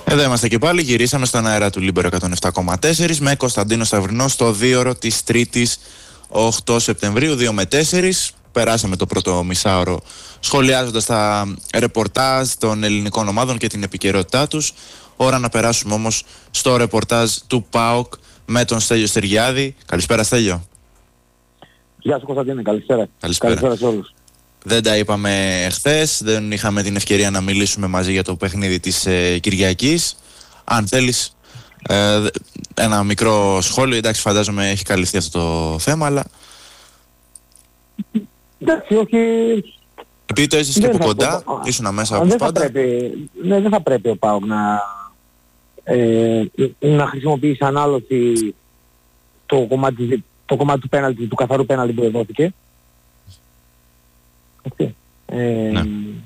Εδώ είμαστε και πάλι, γυρίσαμε στον αέρα του Λίμπερο 107,4 με Κωνσταντίνο Σταυρινό στο 2ωρο της Τρίτης 8 Σεπτεμβρίου, 2 με 4. Περάσαμε το πρώτο μισάωρο σχολιάζοντας τα ρεπορτάζ των ελληνικών ομάδων και την επικαιρότητά τους. Ώρα να περάσουμε όμως στο ρεπορτάζ του ΠΑΟΚ με τον Στέλιο Στεργιάδη. Καλησπέρα, Στέλιο. Γεια σου, Κωνσταντίνε, καλησπέρα. Καλησπέρα σε όλους. Δεν τα είπαμε χθες, δεν είχαμε την ευκαιρία να μιλήσουμε μαζί για το παιχνίδι της Κυριακής. Αν θέλεις ένα μικρό σχόλιο, εντάξει, φαντάζομαι έχει καλυφθεί αυτό το θέμα, αλλά... Εντάξει, όχι... Επειδή το έζησες και από κοντά, ήσουν μέσα όπως πάντα. Δεν θα πρέπει ο ΠΑΟΚ να χρησιμοποιήσει ανάλογη το κομμάτι του πέναλτι, του καθαρού πέναλτι που δόθηκε. Ναι.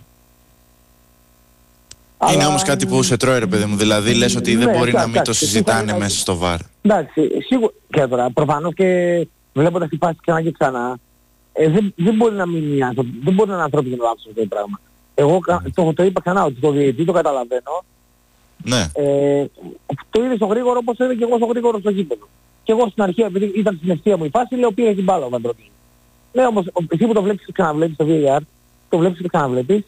Είναι όμως κάτι που σε τρώει, ρε παιδί μου, δηλαδή λες ότι δεν μπορεί να μην το συζητάνε μέσα στο βαρ. Εντάξει, σίγουρα και τώρα, προφανώς και βλέποντας τη φάση ξανά και ξανά, δεν μπορεί να μείνει άνθρωπο, δεν μπορεί να είναι ανθρώπινο λάθος αυτό το πράγμα. Εγώ το είπα ξανά ότι το διαιτητή το καταλαβαίνω. Ναι. Το είδε στο γρήγορο όπως είδε και εγώ στο γρήγορο στο γήπεδο. Και εγώ στην αρχή, επειδή ήταν στην ευθεία μου η φάση, λέω πήρε την μπάλα ο Βαντρόπουλος. Ναι, όμως εσύ που το βλέπεις και ξαναβλέπεις το VAR, το βλέπεις και ξαναβλέπεις,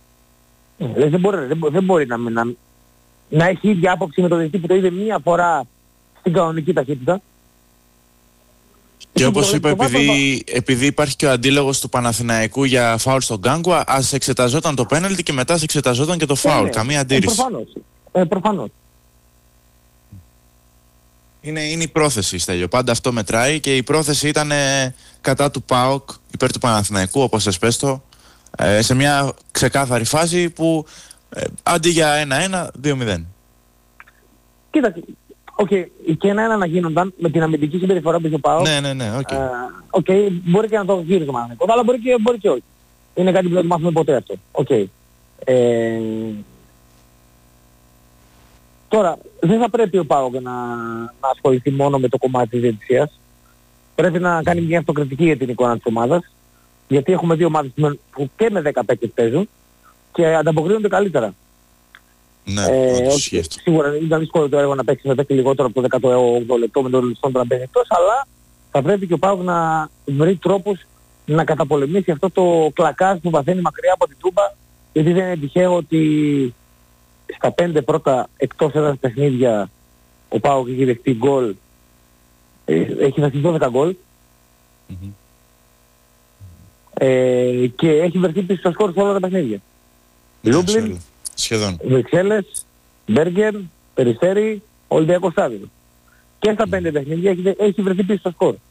δεν μπορεί να έχει ίδια άποψη με το διαιτητή που το είδε μία φορά στην κανονική ταχύτητα. Και όπως είπα, επειδή υπάρχει και ο αντίλογος του Παναθηναϊκού για φάουλ στον Γκάνγκουα, ας εξεταζόταν το πέναλτι και μετά ας εξεταζόταν και το φάουλ. Καμία αντίρρηση. Προφανώς. Είναι η πρόθεση, Στέλιο. Πάντα αυτό μετράει και η πρόθεση ήταν κατά του ΠΑΟΚ, υπέρ του Παναθηναϊκού, όπως θες πες το, σε μια ξεκάθαρη φάση που αντί για 1-1, 2-0. Κοίταξε, και 1-1 να γίνονταν με την αμυντική συμπεριφορά που είχε ο ΠΑΟΚ. Ναι, οκ. Μπορεί και να το γύριζε το Παναθηναϊκό, αλλά μπορεί και όχι. Είναι κάτι που δεν το μάθουμε ποτέ αυτό. Τώρα, δεν θα πρέπει ο ΠΑΟΚ να ασχοληθεί μόνο με το κομμάτι της διαιτησίας. Πρέπει να κάνει μια αυτοκριτική για την εικόνα της ομάδας, γιατί έχουμε δύο ομάδες που και με 10 παίκτες παίζουν και ανταποκρίνονται καλύτερα. Ναι, σίγουρα ήταν δύσκολο το έργο να παίξει με 10 λιγότερο από το 18ο λεπτό με τον Λουστόν να παίζει εκτός, αλλά θα πρέπει και ο ΠΑΟΚ να βρει τρόπους να καταπολεμήσει αυτό το κλακάζ που παθαίνει μακριά από την Τούμπα, γιατί δεν είναι τυχαίο ότι στα 5 πρώτα εκτός έδρας παιχνίδια ο ΠΑΟΚ έχει δεχτεί γκολ, έχει δεχτεί 12 γκολ και έχει βρεθεί πίσω στο σκορ σε όλα τα παιχνίδια. Λούμπλιν, Βρυξέλλες, Μπέργκεν, Περιστέρι, Ολυμπιακό Στάδιο. Και στα 5 παιχνίδια έχει βρεθεί πίσω στο σκορ.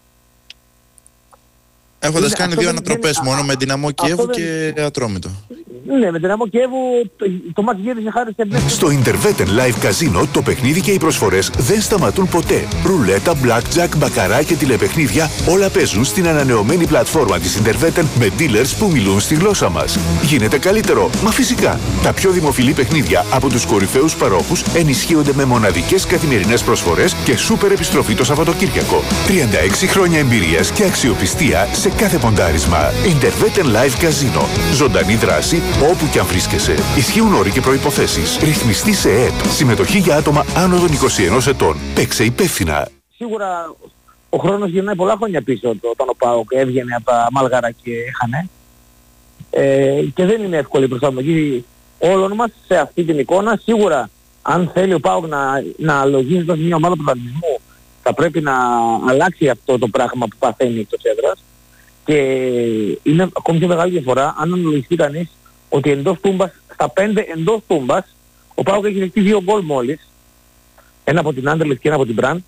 Έχοντας κάνει δύο ανατροπές μόνο με Δυναμό Κιέβου και Ατρόμητο. Ναι, με Δυναμό Κιέβου το μάτι γύρισε χάρη σε εμπνεύση. Στο Interveten Live Casino το παιχνίδι και οι προσφορές δεν σταματούν ποτέ. Ρουλέτα, blackjack, μπακαρά και τηλεπαιχνίδια όλα παίζουν στην ανανεωμένη πλατφόρμα της Interveten με dealers που μιλούν στη γλώσσα μας. Γίνεται καλύτερο, μα φυσικά. Τα πιο δημοφιλή παιχνίδια από τους κορυφαίους παρόχους ενισχύονται με μοναδικές καθημερινές προσφορές και σούπερ επιστροφή το Σαββατοκύριακο. 36 χρόνια εμπειρίας και αξιοπιστία σε κάθε ποντάρισμα. Interveten Live Casino. Ζωντανή δράση όπου και αν βρίσκεσαι. Ισχύουν όροι και προϋποθέσεις. Ρυθμιστή σε ΕΕΠ. Συμμετοχή για άτομα άνω των 21 ετών. Παίξε υπεύθυνα. Σίγουρα ο χρόνος γυρνάει πολλά χρόνια πίσω όταν ο ΠΑΟΚ έβγαινε από τα μάλγαρα και έχανε. Και δεν είναι εύκολη η προσαρμογή όλων μας σε αυτή την εικόνα. Σίγουρα αν θέλει ο ΠΑΟΚ να λογίζοντας μια ομάδα πρωταθλητισμού, θα πρέπει να αλλάξει αυτό το πράγμα που παθαίνει εκτός έδρας. Και είναι ακόμη πιο μεγάλη διαφορά αν αναλογιστεί κανείς ότι εντός Τούμπας, στα 5 εντός Τούμπας, ο ΠΑΟΚ έχει δεχτεί 2 γκολ μόλις, ένα από την Άντερλεχτ και ένα από την Μπραν,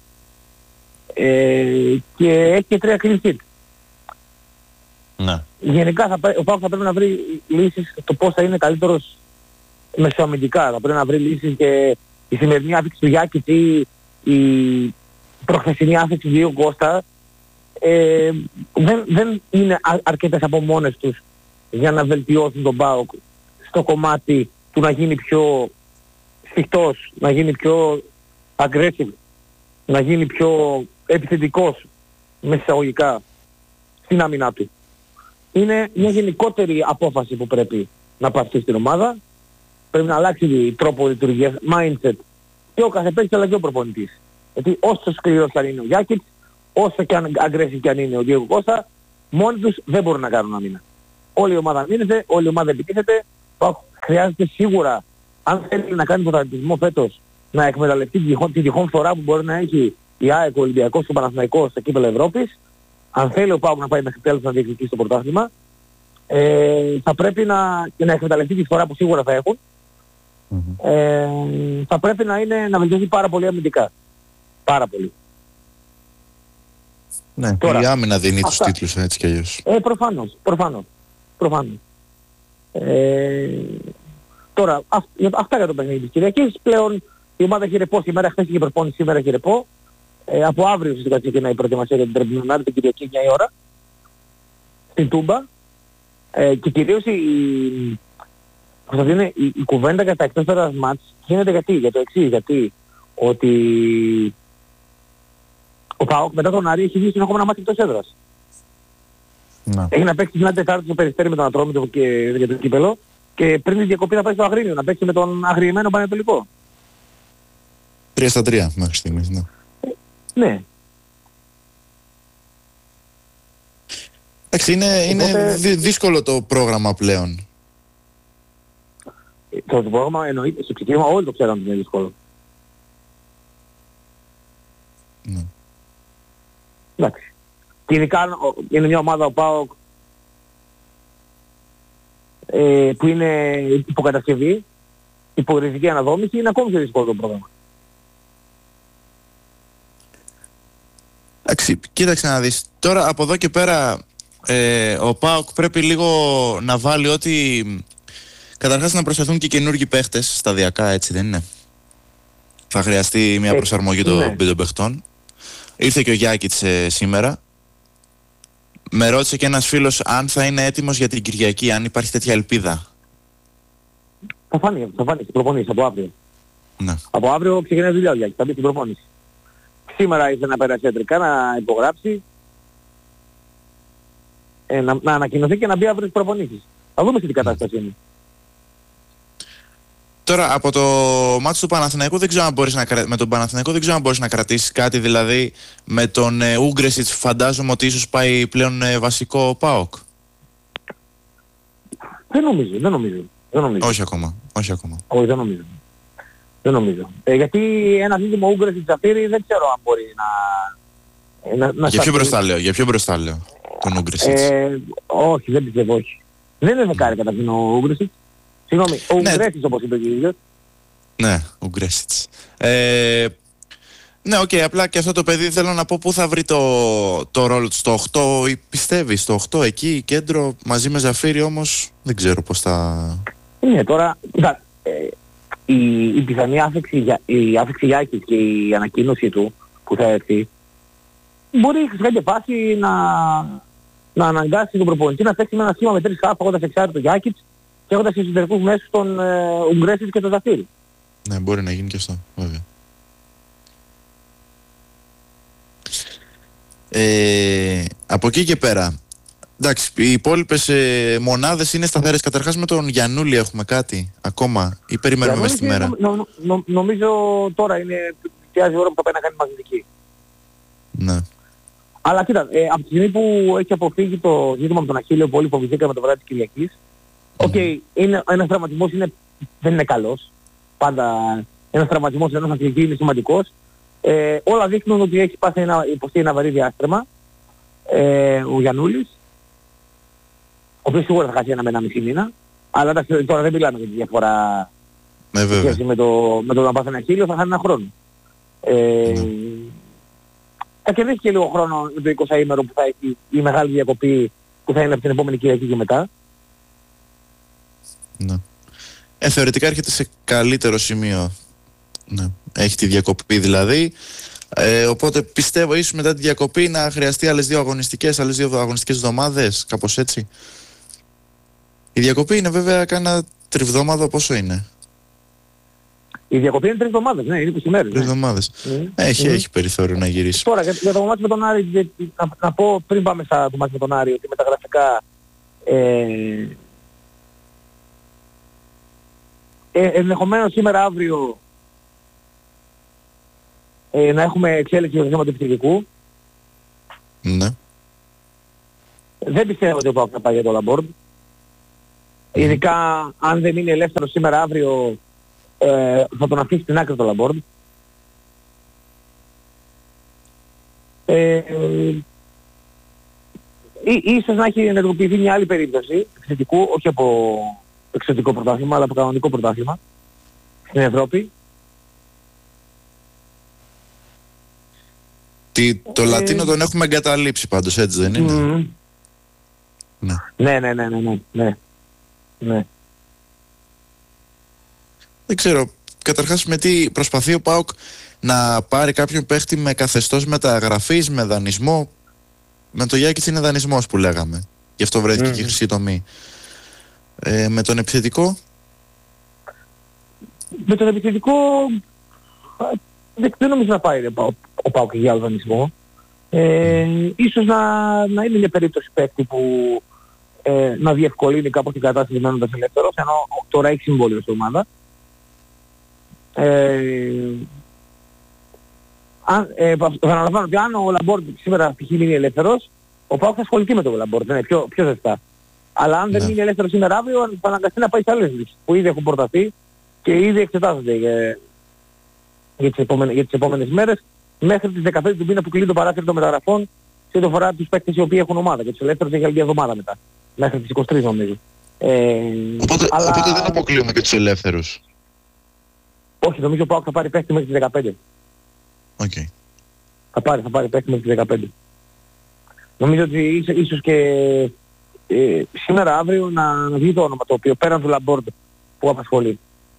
και έχει και 3 clean sheet. Ναι. Γενικά ο ΠΑΟΚ θα πρέπει να βρει λύσεις το πώς θα είναι καλύτερος μεσοαμυντικά. Θα πρέπει να βρει λύσεις και η σημερινή άφηξη του Γιάκητ ή η προχθεσινή άφηξη του Δίου Κώστα δεν είναι αρκετές από μόνες τους για να βελτιώσουν τον ΠΑΟΚ στο κομμάτι του να γίνει πιο σφιχτός, να γίνει πιο aggressive, να γίνει πιο επιθετικός με εισαγωγικά στην άμυνά του. Είναι μια γενικότερη απόφαση που πρέπει να πάρει στην ομάδα πρέπει να αλλάξει τρόπο λειτουργίας, mindset, και ο κάθε παίκτης αλλά και ο προπονητής. Γιατί όσο σκληρός και αν είναι ο Γιάκιτς, όσο και αν aggressive και αν είναι ο Διέγκο Κώστα, μόνοι τους δεν μπορούν να κάνουν άμυνα. Όλη η ομάδα μείνεται, όλη η ομάδα επιτίθεται, χρειάζεται σίγουρα, αν θέλει να κάνει πρωταθλητισμό φέτος, να εκμεταλλευτεί τη τυχόν φορά που μπορεί να έχει η ΑΕΚ, ο Ολυμπιακός και ο Παναθηναϊκός στα κύπελλα Ευρώπης. Αν θέλει ο ΠΑΟΚ να πάει μέχρι τέλος να διεκδικήσει το πρωτάθλημα, θα πρέπει να εκμεταλλευτεί τη φορά που σίγουρα θα έχουν. Θα πρέπει να βελτιωθεί πάρα πολύ αμυντικά. Πάρα πολύ. Ναι, τώρα, η άμυνα δίνει τους τίτλους έτσι κι αλλιώς. Προφανώς. Τώρα, αυτά για το παιχνίδι της Κυριακής. Πλέον η ομάδα έχει ρεπό σήμερα, χθες είχε προπόνηση, σήμερα έχει ρεπό. Από αύριο ουσιαστικά ξεκινάει η προετοιμασία για την Τρεμπινονάρη την Κυριακή 9 η ώρα στην Τούμπα. Και κυρίως η κουβέντα για τα εκτός έδρας μάτς γίνεται για το εξής, γιατί ότι ο ΠΑΟΚ μετά τον Άρη έχει βγει συνεχόμενα μάτς εκτός έδρας. Έχει να παίξει την Τετάρτη στο Περιστέρι με τον Ατρόμητο και για το κύπελλο και πριν τη διακοπή θα πάει στο Αγρίνιο να παίξει με τον αγριεμένο Πανετολικό. 3-3 μέχρι στιγμής, ναι. Ναι. Εντάξει, είναι δύσκολο το πρόγραμμα πλέον. Το πρόγραμμα εννοείται, στο ξεκίνημα όλοι το ξέραν ότι είναι δύσκολο. Ναι. Εντάξει. Και ειδικά είναι μια ομάδα ο ΠΑΟΚ που είναι υποκατασκευή, υποκριτική αναδόμηση, είναι ακόμη πιο δύσκολο το πρόγραμμα. Εντάξει, κοίταξε να δεις. Τώρα από εδώ και πέρα ο ΠΑΟΚ πρέπει λίγο να βάλει ότι καταρχάς να προσθεθούν και καινούργιοι παίχτες σταδιακά, έτσι δεν είναι? Θα χρειαστεί μια προσαρμογή των παιχτών. Ήρθε και ο Γιάκιτς σήμερα. Με ρώτησε και ένας φίλος αν θα είναι έτοιμος για την Κυριακή, αν υπάρχει τέτοια ελπίδα. Θα φάνει στην προπόνηση από αύριο. Ναι. Από αύριο ξεκινάει δουλειά ο Γιάκιτς, θα μπει στην προπόνηση. Σήμερα ήρθε να περάσει ιατρικά, να υπογράψει, να ανακοινωθεί και να μπει αύριο στις προπονήσεις. Θα δούμε σε τι κατάσταση είναι. Τώρα από το μάτι του Παναθηναϊκού δεν ξέρω αν μπορείς με τον Παναθηναϊκό δεν ξέρω αν μπορείς να κρατήσεις κάτι, δηλαδή με τον Ούγκρεσιτς φαντάζομαι ότι ίσως πάει πλέον βασικό ΠΑΟΚ. Δεν νομίζω. Όχι ακόμα. Όχι, δεν νομίζω. Γιατί ένα δίδυμο Ούγκρεσιτς Ζαφύρι δεν ξέρω αν μπορεί να για ποιο μπροστά λέω τον Ούγκρεσιτς. Όχι, δεν πιστεύω, όχι. Δεν είναι δεκάρι καταρχήν ο Ούγκρεσιτς. Συγγνώμη, ο Ούγκρεσιτς όπως είπε ο ίδιος. Ναι, ο Ούγκρεσιτς. Ναι, οκ, απλά και αυτό το παιδί θέλω να πω πού θα βρει το ρόλο του στο 8, πιστεύει στο 8 εκεί, κέντρο, μαζί με Ζαφύρι όμως, δεν ξέρω πώς θα... Ναι, τώρα, η πιθανή άφηξη Γιάκης και η ανακοίνωση του που θα έρθει, μπορεί σε κάποια φάση να αναγκάσει τον προπονητή να παίξει με ένα σχήμα με 3 χαφ, έχοντας εξάρτητο Γιάκης και έχοντας εσωτερικούς μέσους τον Ούγκρεσιτς και τον Ζαφύρι. Ναι, μπορεί να γίνει και αυτό, βέβαια. Από εκεί και πέρα, εντάξει, οι υπόλοιπες μονάδες είναι σταθερές. Καταρχάς με τον Γιαννούλη έχουμε κάτι ακόμα ή περιμένουμε μέσα στη μέρα? Νομίζω τώρα είναι πιάζει η ώρα που θα πάει να κάνει μαγνητική. Ναι. Αλλά κοίτα, από τη στιγμή που έχει αποφύγει το ζήτημα με τον Αχίλλειο που όλοι φοβηθήκαμε το βράδυ της Κυριακής, ένας τραυματισμός δεν είναι καλός. Πάντα ένας τραυματισμός ενός αθλητή είναι σημαντικός. Όλα δείχνουν ότι έχει υποστεί ένα βαρύ διάστρεμα ο Γιαννούλης, ο οποίος σίγουρα θα χάσει ένα με 1,5 μήνα, αλλά τώρα δεν μιλάμε για τη διαφορά σχέση με το να πάθει ένα Αχίλλειο, θα χάνει ένα χρόνο. Θα κερδίσει και λίγο χρόνο με το 20ήμερο που θα έχει η μεγάλη διακοπή που θα είναι από την επόμενη Κυριακή και μετά. Ναι. Θεωρητικά έρχεται σε καλύτερο σημείο. Ναι. Έχει τη διακοπή δηλαδή. Οπότε πιστεύω ίσως μετά τη διακοπή να χρειαστεί άλλες δύο αγωνιστικές εβδομάδες, κάπως έτσι. Η διακοπή είναι βέβαια κάνα τριβδόμαδο, πόσο είναι? Η διακοπή είναι 3 εβδομάδες, ναι, είναι 20 μέρες. 3 εβδομάδες. Έχει περιθώριο να γυρίσει. Τώρα για το μάτι με τον Άρη, να πω πριν πάμε στο μάτι με τον Άρη ότι μεταγραφικά ενδεχομένως σήμερα αύριο να έχουμε εξέλιξη στο θέμα του επιθετικού. Ναι. Δεν πιστεύω ότι ο ΠΑΟΚ θα πάει για το Λαμπόρντ. Ειδικά αν δεν είναι ελεύθερος σήμερα αύριο θα τον αφήσει στην άκρη το Λαμπόρντ. Ίσως να έχει ενεργοποιηθεί μια άλλη περίπτωση επιθετικού, όχι από εξωτικό πρωτάθλημα αλλά από κανονικό πρωτάθλημα στην Ευρώπη. Το Λατίνο τον έχουμε εγκαταλείψει πάντως, έτσι δεν είναι? Ναι. Δεν ξέρω, καταρχάς με τι προσπαθεί ο ΠΑΟΚ να πάρει κάποιον παίχτη με καθεστώς μεταγραφής, με δανεισμό. Με το Γιάκητς είναι δανεισμός που λέγαμε. Γι' αυτό βρέθηκε και η χρυσή τομή. Με τον επιθετικό. Με τον επιθετικό δεν νομίζω να πάει ο ΠΑΟΚ για άλλο δανεισμό. Ίσως να είναι μια περίπτωση παίκτη που να διευκολύνει κάπως την κατάσταση μένοντας ελεύθερος, ενώ τώρα έχει συμβόλαιο στην ομάδα. Επαναλαμβάνω ότι αν ο Λαμπόρντ σήμερα π.χ. είναι ελεύθερος, ο ΠΑΟΚ θα ασχοληθεί με τον Λαμπόρντ, είναι πιο ζεστά. Αλλά αν δεν είναι ελεύθερος σήμερα αύριο, θα αναγκαστεί να πάει σε άλλες λύσεις που ήδη έχουν προταθεί και ήδη εξετάζονται για τις επόμενες μέρες, μέχρι τις 15 του μήνα που κλείνει το παράθυρο των μεταγραφών σε ό,τι αφορά τους παίκτες οι οποίοι έχουν ομάδα, και τους ελεύθερους έχει άλλη μια εβδομάδα μετά, μέχρι τις 23 νομίζω. Οπότε δεν αποκλείουμε και τους ελεύθερους. Όχι, νομίζω ο ΠΑΟΚ θα πάρει παίκτη μέχρι τις 15. Okay. Θα πάρει παίκτη μέχρι τις 15. Νομίζω ότι ίσως και σήμερα αύριο να βγει το όνομα το οποίο πέραν του Λαμπόρντ που απασχολεί.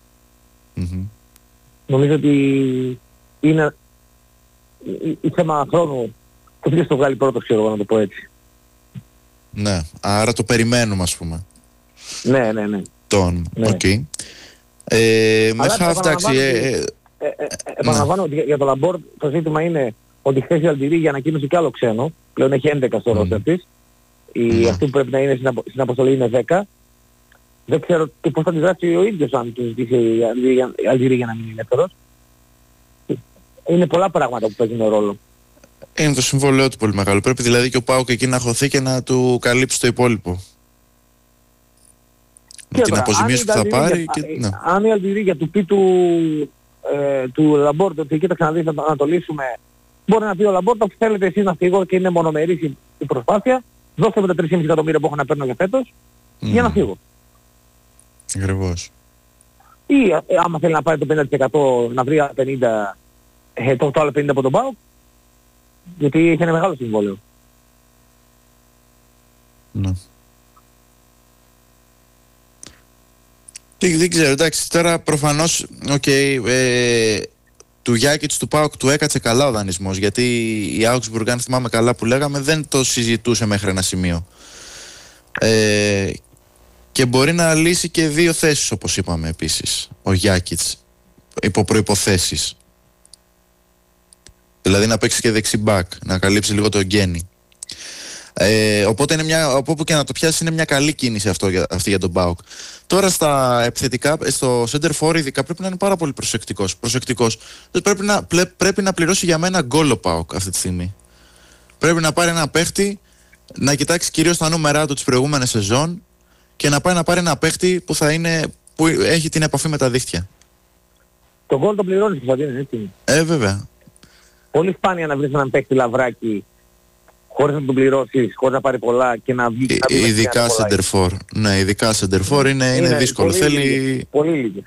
Νομίζω ότι είναι θέμα χρόνου το ποιος το βγάλει πρώτο, ξέρω εγώ να το πω έτσι. Ναι, άρα το περιμένουμε ας πούμε. Ναι. Okay. Με χαφ, εντάξει. Επαναλαμβάνω ότι για το Λαμπόρντ το ζήτημα είναι ότι χθες η Αλτιρί για ανακοίνωση κι άλλο ξένο, πλέον έχει 11 στο ρόστερ της. Αυτή που πρέπει να είναι στην αποστολή είναι 10. Δεν ξέρω και πώς θα αντιδράσει ο ίδιος αν του ζητήσει η Αλτιρί για να μην είναι ελεύθερος. Είναι πολλά πράγματα που παίζουν ρόλο. Είναι το συμβόλαιο του πολύ μεγάλο. Πρέπει δηλαδή και ο ΠΑΟΚ εκεί να χωθεί και να του καλύψει το υπόλοιπο. Με την αποζημίωση που θα πάρει. Αν η Αλτιρί για του πει του Λαμπόρντ ότι κοίταξε να δεις να το λύσουμε, μπορεί να πει ο Λαμπόρντ ότι θέλετε εσείς να φύγω και είναι μονομερής η προσπάθεια, δώστε με τα 3,5 εκατομμύρια που έχω να παίρνω για φέτος για να φύγω. Ακριβώς. Ή άμα θέλει να πάρει το 50% να βρει 50%, το άλλο 50% από τον ΠΑΟΚ, γιατί έχει ένα μεγάλο συμβόλαιο. Ναι. Δεν ξέρω, εντάξει, τώρα προφανώς, του Γιάκητς του ΠΑΟΚ του έκατσε καλά ο δανεισμός, γιατί η Augsburg, αν θυμάμαι καλά που λέγαμε, δεν το συζητούσε μέχρι ένα σημείο. Και μπορεί να λύσει και δύο θέσεις, όπως είπαμε επίσης, ο Γιάκητς, υπό προϋποθέσεις. Δηλαδή να παίξει και δεξί μπακ, να καλύψει λίγο το Γκένι. Οπότε από όπου και να το πιάσει είναι μια καλή κίνηση αυτή για τον ΠΑΟΚ. Τώρα στα επιθετικά, στο center for ειδικά πρέπει να είναι πάρα πολύ προσεκτικός. Πρέπει να πληρώσει για μένα γκολ ο ΠΑΟΚ αυτή τη στιγμή. Πρέπει να πάρει ένα παίχτη, να κοιτάξει κυρίως τα νούμερά του τις προηγούμενες σεζόν και να πάει να πάρει ένα παίχτη που έχει την επαφή με τα δίχτυα. Το γκολ το πληρώνεις, Κωνσταντίνε, έτσι. Βέβαια. Πολύ σπάνια να βρεις έναν παίχτη λαβράκι χωρίς να τον πληρώσεις, χωρίς να πάρει πολλά και να βγει. Ειδικά center for. Ναι, ειδικά center for είναι δύσκολο. Θέλει. Πολύ λίγες.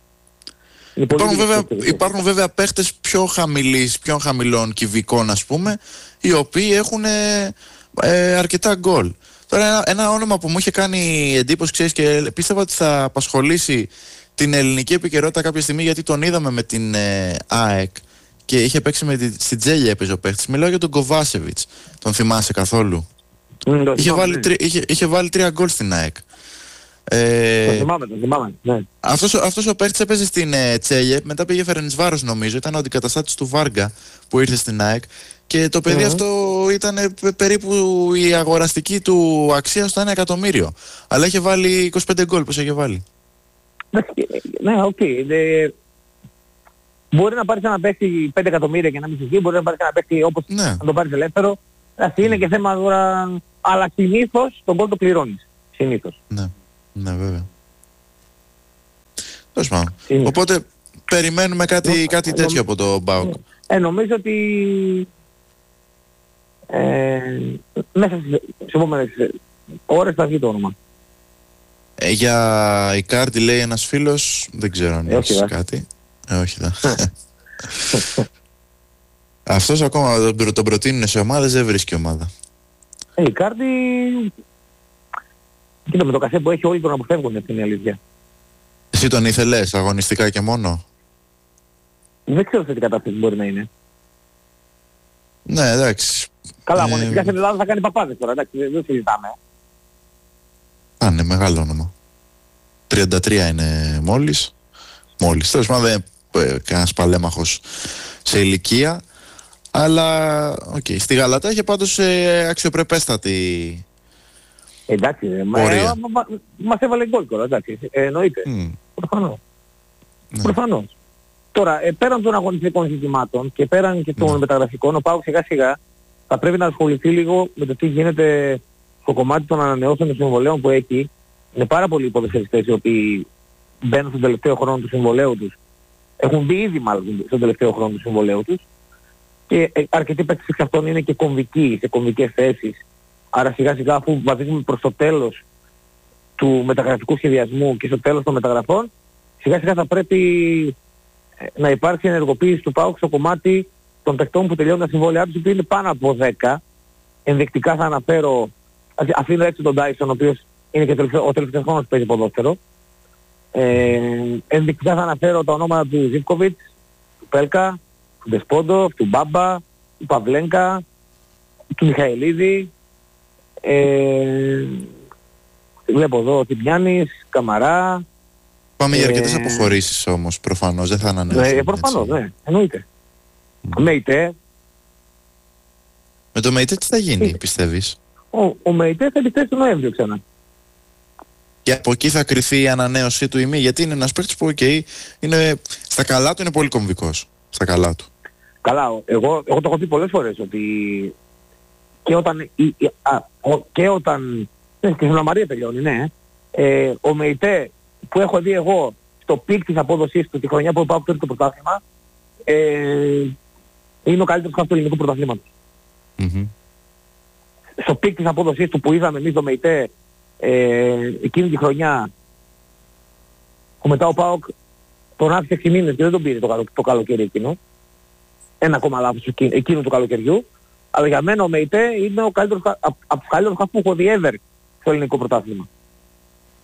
Υπάρχουν βέβαια παίχτες πιο χαμηλών κυβικών, ας πούμε, οι οποίοι έχουν αρκετά γκολ. Τώρα ένα όνομα που μου είχε κάνει εντύπωση, ξέρεις, και πίστευα ότι θα απασχολήσει την ελληνική επικαιρότητα κάποια στιγμή, γιατί τον είδαμε με την ΑΕΚ και είχε παίξει στην Τζέλια, έπαιζε ο παίχτης. Μιλάω για τον Κοβάσεβιτς. Τον θυμάσαι καθόλου? Είχε βάλει 3 γκολ στην ΑΕΚ. Το θυμάμαι, ναι. Αυτός ο παίχτης έπαιζε στην Τσέλια, μετά πήγε Φερεντσβάρος νομίζω, ήταν ο αντικαταστάτης του Βάργα που ήρθε στην ΑΕΚ, και το παιδί αυτό ήταν περίπου η αγοραστική του αξία στο 1 εκατομμύριο. Αλλά είχε βάλει 25 γκολ, πώς είχε βάλει. Ναι, οκ. Μπορεί να πάρεις ένα παίκτη 5 εκατομμύρια και να μην συγχύει, μπορεί να πάρεις ένα παίκτη όπως να το πάρεις ελεύθερο. Είναι και θέμα τώρα, αλλά συνήθως τον γκολ το πληρώνεις. Συνήθως. Ναι, βέβαια. Τέλος πάντων. Οπότε περιμένουμε κάτι τέτοιο από το ΠΑΟΚ. Νομίζω ότι μέσα στις επόμενες ώρες θα βγει το όνομα. Για Ικάρντι λέει ένας φίλος, δεν ξέρω αν έχεις κάτι. Όχι δα. Αυτός ακόμα τον προτείνουν σε ομάδες, δεν βρίσκει ομάδα. Ικάρντι... Κοίτα, με το καφέ που έχει όλοι τον αποφεύγουν, αυτή είναι η αλήθεια. Εσύ τον ήθελες αγωνιστικά και μόνο? Δεν ξέρω σε τι κατάσταση μπορεί να είναι. Ναι, εντάξει. Καλά, αγωνιστικά στην Ελλάδα θα κάνει παπάδες τώρα, εντάξει, δεν συζητάμε. Είναι μεγάλο όνομα. 33 είναι μόλις. Τέλος πάντων δεν κανένας παλέμαχος σε ηλικία. Αλλά, στη Γαλατά είχε πάντως αξιοπρεπέστατη εντάξει, μας έβαλε γκολ τώρα, εντάξει, εννοείται. Προφανώς. Τώρα, πέραν των αγωνιστικών ζητημάτων και πέραν και των μεταγραφικών, ο ΠΑΟΚ σιγά σιγά θα πρέπει να ασχοληθεί λίγο με το τι γίνεται στο κομμάτι των ανανεώσεων των συμβολέων που έχει. Είναι πάρα πολλοί οι ποδοσφαιριστές οι οποίοι μπαίνουν στον τελευταίο χρόνο του συμβολέου τους. Έχουν μπει ήδη μάλλον στον τελευταίο χρόνο του συμβολέου τους. Και αρκετοί παίκτες εξ αυτών είναι και κομβικοί, σε κομβικές θέσεις. Άρα σιγά σιγά αφού βαδίζουμε προς το τέλος του μεταγραφικού σχεδιασμού και στο τέλος των μεταγραφών, σιγά σιγά θα πρέπει να υπάρξει ενεργοποίηση του ΠΑΟΚ στο κομμάτι των παικτών που τελειώνουν τα συμβόλαιά τους, που είναι πάνω από 10. Ενδεικτικά θα αναφέρω, αφήνω έτσι τον Τάισον, ο οποίος είναι και ο τελευταίος χρόνος που παίζει ποδόσφαιρο. Ενδεικτικά θα αναφέρω τα ονόματα του Ζίβκοβιτς, του Πέλκα, του Ντεσπόντοφ, του Μπάμπα, του Παυλένκα, του Μιχαηλίδη. Βλέπω εδώ ο Τιμιάνης, Καμαρά. Πάμε για αρκετές αποχωρήσεις όμως, προφανώς, δεν θα ανανεώσουν. Προφανώς, ναι, εννοείται. Μέιτε. Με το Μέιτε τι θα γίνει, πιστεύεις? Ο Μέιτε θα επιστρέψει τον Νοέμβριο ξανά. Και από εκεί θα κρυθεί η ανανέωσή του ή μη, γιατί είναι ένας παίκτης που είναι, στα καλά του είναι πολύ κομβικός. Στα καλά του. Καλά, εγώ το έχω πει πολλές φορές ότι και όταν και στην Αμαρία τελειώνει, ναι. Ο Μέιτε που έχω δει εγώ στο πικ της απόδοσής του τη χρονιά που πάω το πρωτάθλημα, είναι ο καλύτερος χαφ του ελληνικού πρωταθλήματος. Στο πικ της απόδοσής του που είδαμε εμείς το Μέιτε εκείνη τη χρονιά, που μετά ο ΠΑΟΚ τον άφησε 6 μήνες και δεν τον πήρε το καλοκαίρι εκείνο. Ένα ακόμα λάθος εκείνου του καλοκαιριού. Αλλά για μένα ο Μέιτε είναι ο καλύτερος από τους καλύτερους χαφ που έχω δει ever στο ελληνικό πρωτάθλημα.